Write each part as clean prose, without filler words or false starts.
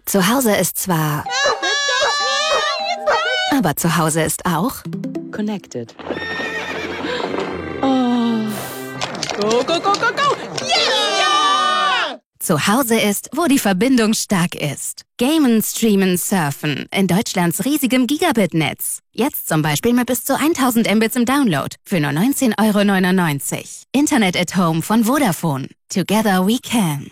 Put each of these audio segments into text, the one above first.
Zu Hause ist zwar... Aber zu Hause ist auch... Connected. Oh. Go, go, go, go, go! Yeah! Zu Hause ist, wo die Verbindung stark ist. Gamen, Streamen, Surfen in Deutschlands riesigem Gigabit-Netz. Jetzt zum Beispiel mit bis zu 1000 Mbits im Download für nur 19,99 €. Internet at Home von Vodafone. Together we can.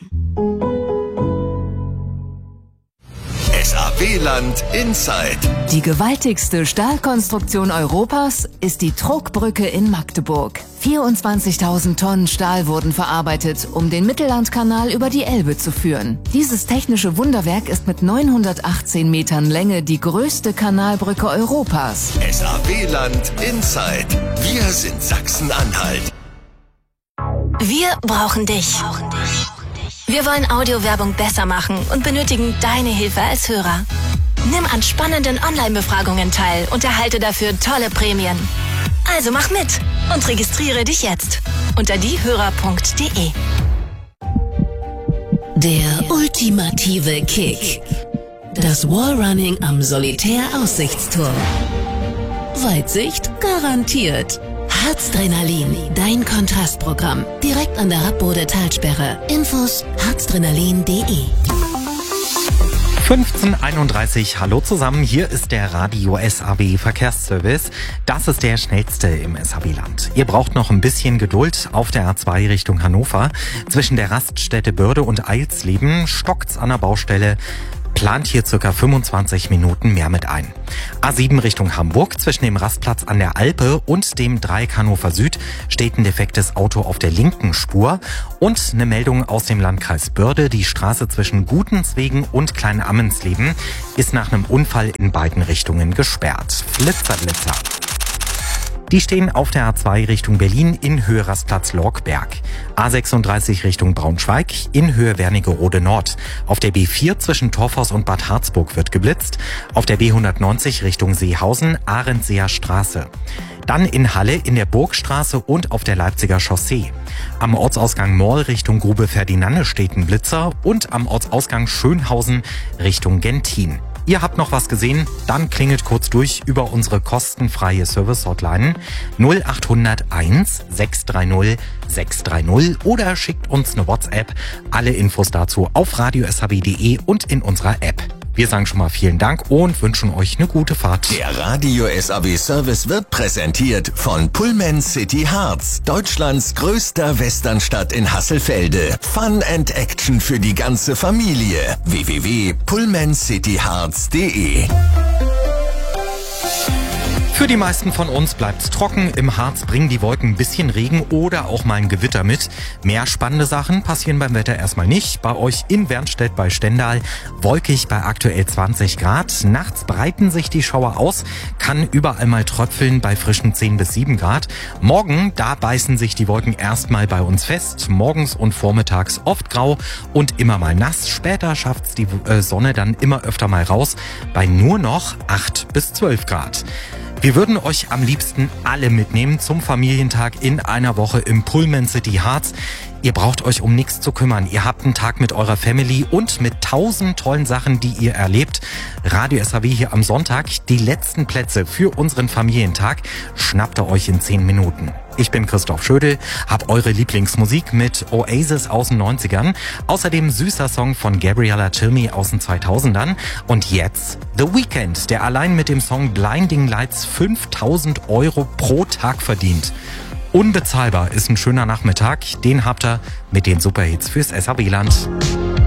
SAB-Land Inside. Die gewaltigste Stahlkonstruktion Europas ist die Trugbrücke in Magdeburg. 24.000 Tonnen Stahl wurden verarbeitet, um den Mittellandkanal über die Elbe zu führen. Dieses technische Wunderwerk ist mit 918 Metern Länge die größte Kanalbrücke Europas. SAB-Land Inside. Wir sind Sachsen-Anhalt. Wir brauchen dich. Wir wollen Audiowerbung besser machen und benötigen deine Hilfe als Hörer. Nimm an spannenden Online-Befragungen teil und erhalte dafür tolle Prämien. Also mach mit und registriere dich jetzt unter diehörer.de. Der ultimative Kick. Das Wallrunning am Solitär-Aussichtsturm. Weitsicht garantiert. Harzdrenalin, dein Kontrastprogramm. Direkt an der Rappbode Talsperre. Infos harzdrenalin.de. 15:31, hallo zusammen, hier ist der Radio SAB Verkehrsservice. Das ist der schnellste im SAB-Land. Ihr braucht noch ein bisschen Geduld auf der A2 Richtung Hannover. Zwischen der Raststätte Börde und Eilsleben stockt's an der Baustelle. Plant hier circa 25 Minuten mehr mit ein. A7 Richtung Hamburg, zwischen dem Rastplatz an der Alpe und dem Dreieck Hannover Süd steht ein defektes Auto auf der linken Spur. Und eine Meldung aus dem Landkreis Börde, die Straße zwischen Gutenswegen und Kleinammensleben ist nach einem Unfall in beiden Richtungen gesperrt. Flitzer. Die stehen auf der A2 Richtung Berlin in Höhe Rastplatz Lorkberg. A36 Richtung Braunschweig in Höhe Wernigerode Nord. Auf der B4 zwischen Torfhaus und Bad Harzburg wird geblitzt. Auf der B190 Richtung Seehausen, Arendseer Straße. Dann in Halle in der Burgstraße und auf der Leipziger Chaussee. Am Ortsausgang Morl Richtung Grube Ferdinande steht ein Blitzer und am Ortsausgang Schönhausen Richtung Gentin. Ihr habt noch was gesehen? Dann klingelt kurz durch über unsere kostenfreie Service-Hotline 0800 1 630 630 oder schickt uns eine WhatsApp. Alle Infos dazu auf radiosab.de und in unserer App. Wir sagen schon mal vielen Dank und wünschen euch eine gute Fahrt. Der Radio SAB Service wird präsentiert von Pullman City Harz, Deutschlands größter Westernstadt in Hasselfelde. Fun and Action für die ganze Familie. www.pullmancityharz.de. Für die meisten von uns bleibt's trocken. Im Harz bringen die Wolken ein bisschen Regen oder auch mal ein Gewitter mit. Mehr spannende Sachen passieren beim Wetter erstmal nicht. Bei euch in Wernstedt bei Stendal wolkig bei aktuell 20 Grad. Nachts breiten sich die Schauer aus, kann überall mal tröpfeln bei frischen 10 bis 7 Grad. Morgen, da beißen sich die Wolken erstmal bei uns fest. Morgens und vormittags oft grau und immer mal nass. Später schafft's die Sonne dann immer öfter mal raus bei nur noch 8 bis 12 Grad. Wir würden euch am liebsten alle mitnehmen zum Familientag in einer Woche im Pullman City Harz. Ihr braucht euch um nichts zu kümmern. Ihr habt einen Tag mit eurer Family und mit 1000 tollen Sachen, die ihr erlebt. Radio SAW hier am Sonntag. Die letzten Plätze für unseren Familientag schnappt ihr euch in 10 Minuten. Ich bin Christoph Schödel, hab eure Lieblingsmusik mit Oasis aus den 90ern, außerdem süßer Song von Gabriella Cilmi aus den 2000ern und jetzt The Weeknd, der allein mit dem Song Blinding Lights 5.000 € pro Tag verdient. Unbezahlbar ist ein schöner Nachmittag, den habt ihr mit den Superhits fürs SAB-Land.